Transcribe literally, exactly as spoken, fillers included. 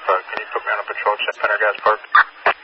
Uh, can you put me on a patrol check, Pendergast Park?